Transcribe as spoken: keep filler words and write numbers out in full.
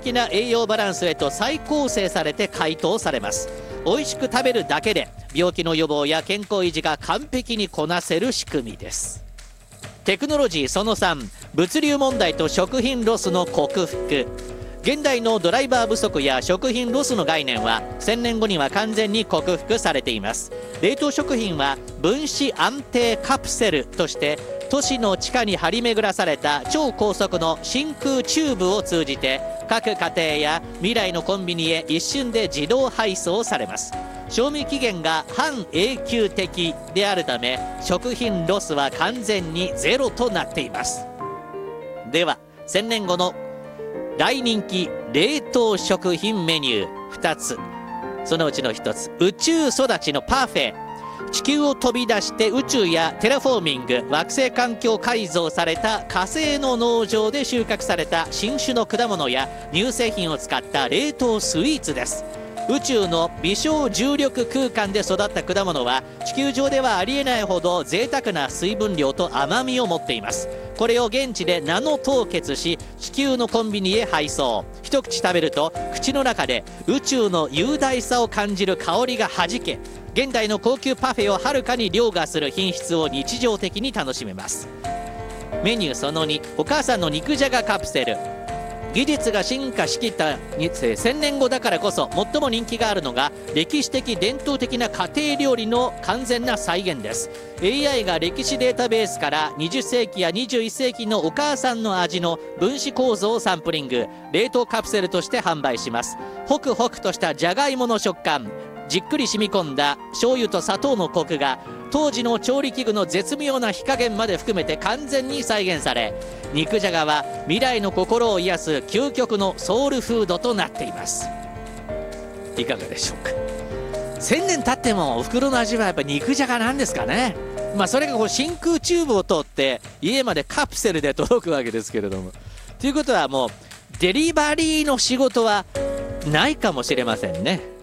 的な栄養バランスへと再構成されて解凍されます。美味しく食べるだけで病気の予防や健康維持が完璧にこなせる仕組みです。テクノロジーそのさん、物流問題と食品ロスの克服。現代のドライバー不足や食品ロスの概念はせんねんごには完全に克服されています。冷凍食品は分子安定カプセルとして都市の地下に張り巡らされた超高速の真空チューブを通じて各家庭や未来のコンビニへ一瞬で自動配送されます。賞味期限が半永久的であるため食品ロスは完全にゼロとなっています。ではせんねんごの大人気冷凍食品メニューふたつ、そのうちのひとつ、宇宙育ちのパフェ。地球を飛び出して宇宙やテラフォーミング、惑星環境改造された火星の農場で収穫された新種の果物や乳製品を使った冷凍スイーツです。宇宙の微小重力空間で育った果物は地球上ではありえないほど贅沢な水分量と甘みを持っています。これを現地でナノ凍結し地球のコンビニへ配送。一口食べると口の中で宇宙の雄大さを感じる香りがはじけ、現代の高級パフェをはるかに凌駕する品質を日常的に楽しめます。メニューそのに、お母さんの肉じゃがカプセル。技術が進化しきったせんねんごだからこそ最も人気があるのが歴史的伝統的な家庭料理の完全な再現です。 エーアイ が歴史データベースからにじゅっせいきやにじゅういっせいきのお母さんの味の分子構造をサンプリング、冷凍カプセルとして販売します。ホクホクとしたじゃがいもの食感、じっくり染み込んだ醤油と砂糖のコクが当時の調理器具の絶妙な火加減まで含めて完全に再現され、肉じゃがは未来の心を癒す究極のソウルフードとなっています。いかがでしょうか。せんねん経ってもお袋の味はやっぱり肉じゃがなんですかね。まあそれがこう真空チューブを通って家までカプセルで届くわけですけれども、ということはもうデリバリーの仕事はないかもしれませんね。